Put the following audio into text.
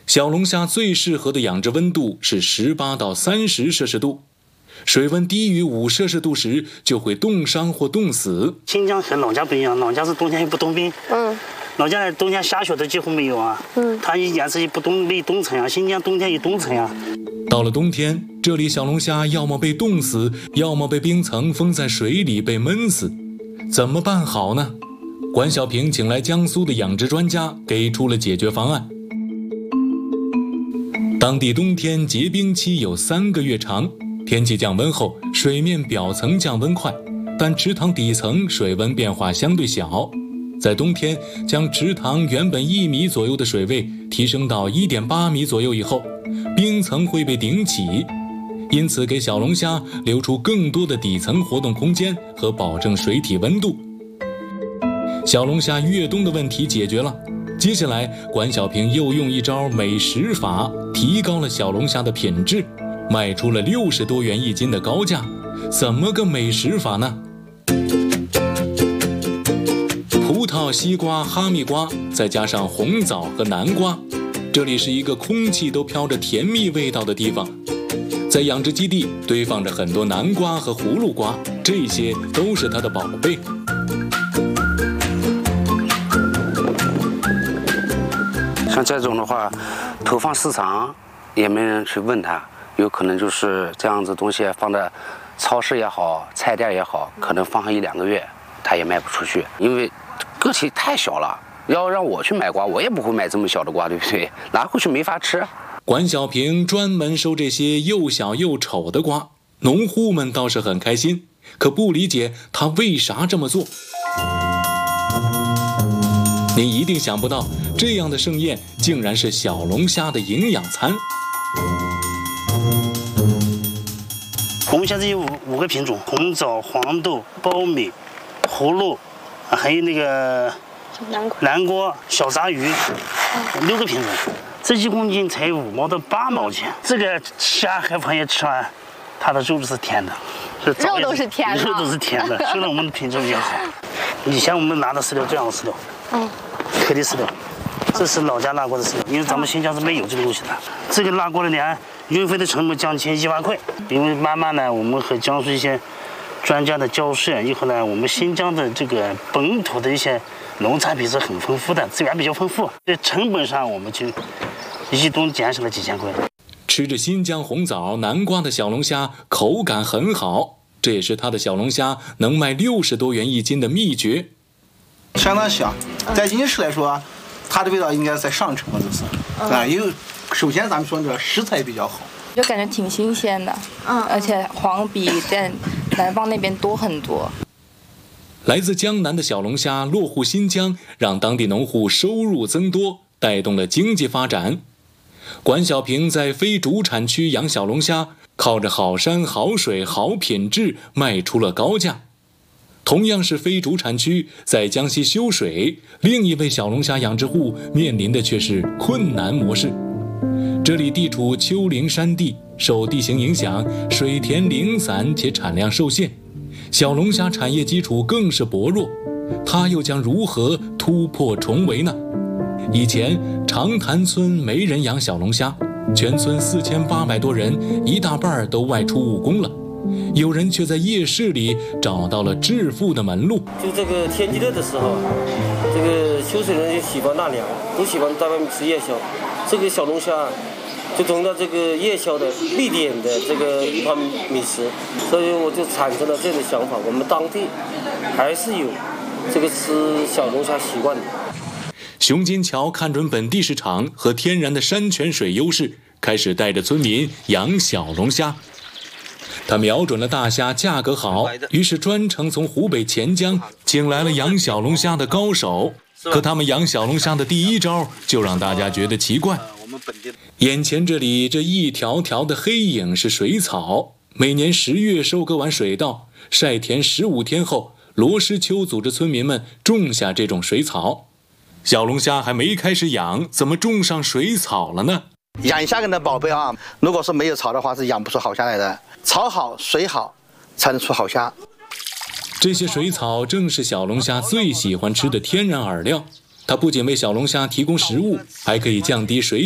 小龙虾最适合的养殖温度是18到30摄氏度，水温低于5摄氏度时就会冻伤或冻死。 新疆和老家不一样，老家是冬天又不冻冰，老家冬天下雪都几乎没有啊，它颜色也不冻没冻成啊，新疆冬天也冻成啊。 到了冬天，这里小龙虾要么被冻死，要么被冰层封在水里被闷死，怎么办好呢？管小平请来江苏的养殖专家，给出了解决方案。当地冬天结冰期有3个月长，天气降温后，水面表层降温快，但池塘底层水温变化相对小。在冬天，将池塘原本1米左右的水位提升到1.8米左右以后，冰层会被顶起，因此给小龙虾留出更多的底层活动空间和保证水体温度。小龙虾越冬的问题解决了，接下来管小平又用一招美食法提高了小龙虾的品质，卖出了60多元1斤的高价。怎么个美食法呢？葡萄、西瓜、哈密瓜，再加上红枣和南瓜，这里是一个空气都飘着甜蜜味道的地方。在养殖基地堆放着很多南瓜和葫芦瓜，这些都是它的宝贝。 像这种的话，投放市场也没人去问它，有可能就是这样子东西放在超市也好，菜店也好，可能放上1、2个月，它也卖不出去，因为个体太小了。要让我去买瓜，我也不会买这么小的瓜，对不对？拿回去没法吃。 管小平专门收这些又小又丑的瓜，农户们倒是很开心，可不理解他为啥这么做。您一定想不到，这样的盛宴竟然是小龙虾的营养餐。 我们现在有5个品种：红枣、黄豆、苞米、葫芦，还有那个南瓜、小杂鱼，6个品种。这1公斤才5毛到8毛钱。这个虾和螃蟹吃完，它的肉是甜的， 肉都是甜的， 肉都是甜的。虽然我们的品种也好，以前我们拿的饲料这样的饲料，颗粒饲料，这是老家拉过的饲料，因为咱们新疆是没有这个东西的。这个拉过了连运费的成本将近1万块。因为慢慢呢，我们和江苏一些专家的交涉以后呢，我们新疆的这个本土的一些农产品是很丰富的，资源比较丰富，在成本上我们就1吨减少了几千块。 吃着新疆红枣、南瓜的小龙虾口感很好，这也是它的小龙虾能卖60多元1斤的秘诀。 相当香，在饮食来说，它的味道应该在上乘，就是因为首先咱们说这个食材比较好， 就感觉挺新鲜的，而且黄比在南方那边多很多。 来自江南的小龙虾落户新疆，让当地农户收入增多，带动了经济发展。管小平在非主产区养小龙虾，靠着好山好水好品质卖出了高价。同样是非主产区，在江西修水，另一位小龙虾养殖户面临的却是困难模式。这里地处丘陵山地，受地形影响，水田零散且产量受限，小龙虾产业基础更是薄弱，它又将如何突破重围呢？以前长潭村没人养小龙虾，全村4800多人，一大半都外出务工了。有人却在夜市里找到了致富的门路。 就这个天气热的时候，这个修水人就喜欢纳凉，都喜欢在外面吃夜宵。这个小龙虾就成了这个夜宵的必点的这个一盘美食，所以我就产生了这种想法，我们当地还是有这个吃小龙虾习惯的。 熊金桥看准本地市场和天然的山泉水优势，开始带着村民养小龙虾。他瞄准了大虾价格好，于是专程从湖北潜江请来了养小龙虾的高手。可他们养小龙虾的第一招就让大家觉得奇怪。眼前这里这一条条的黑影是水草，每年10月收割完水稻，晒田15天后，罗师秋组织村民们种下这种水草。小龙虾还没开始养，怎么种上水草了呢？ 养虾人的宝贝啊，如果是没有草的话，是养不出好虾来的。草好水好，才能出好虾。 这些水草正是小龙虾最喜欢吃的天然饵料，它不仅为小龙虾提供食物，还可以降低水